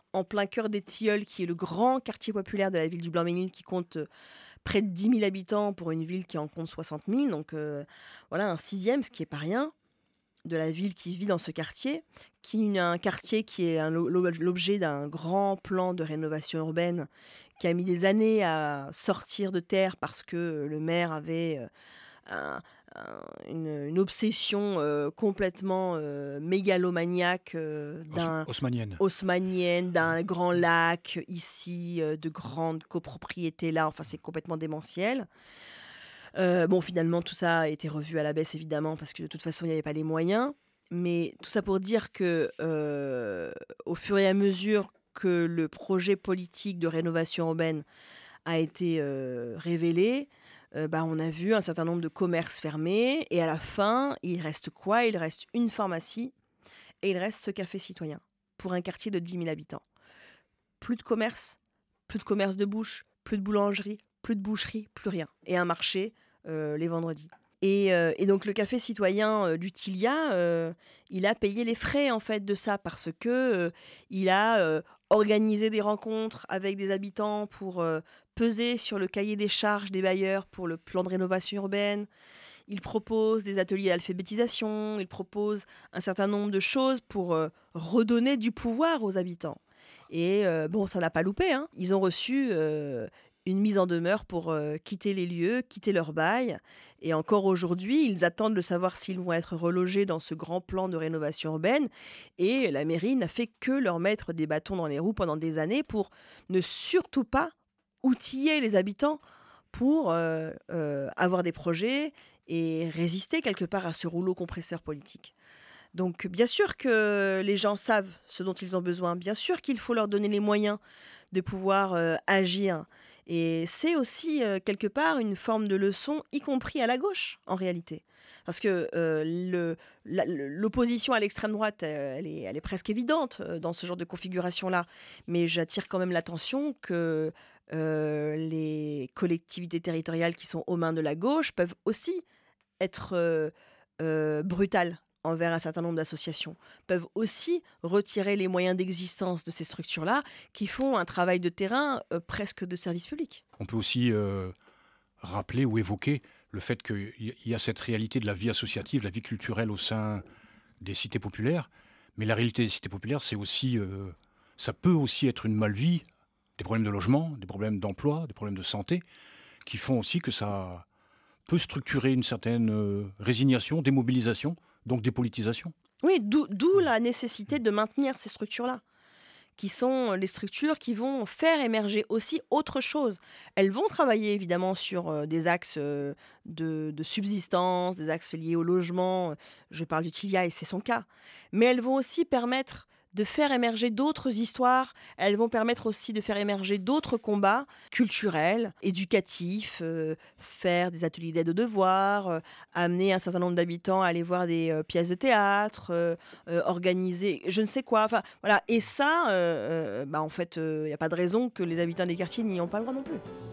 en plein cœur des Tilleuls, qui est le grand quartier populaire de la ville du Blanc-Mesnil, qui compte près de 10 000 habitants pour une ville qui en compte 60 000. Donc voilà, un sixième, ce qui est pas rien, de la ville qui vit dans ce quartier, qui est un quartier qui est l'objet d'un grand plan de rénovation urbaine qui a mis des années à sortir de terre parce que le maire avait un- une obsession complètement mégalomaniaque d'un Haussmannienne. haussmannienne, d'un grand lac ici, de grandes copropriétés là, enfin c'est complètement démentiel. Bon, finalement, tout ça a été revu à la baisse, évidemment, parce que de toute façon, il n'y avait pas les moyens. Mais tout ça pour dire que, au fur et à mesure que le projet politique de rénovation urbaine a été révélé, bah, on a vu un certain nombre de commerces fermés. Et à la fin, il reste quoi? Il reste une pharmacie et il reste ce café citoyen pour un quartier de 10 000 habitants. Plus de commerce de bouche, plus de boulangerie, plus de boucherie, plus rien. Et un marché les vendredis. Et donc le café citoyen du Tilia, il a payé les frais en fait de ça parce que il a organisé des rencontres avec des habitants pour peser sur le cahier des charges des bailleurs pour le plan de rénovation urbaine. Il propose des ateliers d'alphabétisation, il propose un certain nombre de choses pour redonner du pouvoir aux habitants. Et bon, ça n'a pas loupé, hein. Ils ont reçu une mise en demeure pour quitter les lieux, quitter leur bail. Et encore aujourd'hui, ils attendent de savoir s'ils vont être relogés dans ce grand plan de rénovation urbaine. Et la mairie n'a fait que leur mettre des bâtons dans les roues pendant des années pour ne surtout pas outiller les habitants pour avoir des projets et résister quelque part à ce rouleau compresseur politique. Donc bien sûr que les gens savent ce dont ils ont besoin, bien sûr qu'il faut leur donner les moyens de pouvoir agir. Et c'est aussi quelque part une forme de leçon, y compris à la gauche en réalité. Parce que l'opposition à l'extrême droite, elle est presque évidente dans ce genre de configuration-là. Mais j'attire quand même l'attention que les collectivités territoriales qui sont aux mains de la gauche peuvent aussi être brutales envers un certain nombre d'associations, peuvent aussi retirer les moyens d'existence de ces structures-là qui font un travail de terrain presque de service public. On peut aussi rappeler ou évoquer le fait qu'il y a cette réalité de la vie associative, la vie culturelle au sein des cités populaires. Mais la réalité des cités populaires, c'est aussi, ça peut aussi être une mal-vie, des problèmes de logement, des problèmes d'emploi, des problèmes de santé, qui font aussi que ça peut structurer une certaine résignation, démobilisation, donc dépolitisation. Oui, d'où la nécessité de maintenir ces structures-là, qui sont les structures qui vont faire émerger aussi autre chose. Elles vont travailler évidemment sur des axes de subsistance, des axes liés au logement. Je parle du Tilia et c'est son cas. Mais elles vont aussi permettre de faire émerger d'autres histoires. Elles vont permettre aussi de faire émerger d'autres combats culturels, éducatifs, faire des ateliers d'aide aux devoirs, amener un certain nombre d'habitants à aller voir des pièces de théâtre, organiser je ne sais quoi. Enfin, voilà. Et ça, bah, en fait, il n'y a pas de raison que les habitants des quartiers n'y ont pas le droit non plus.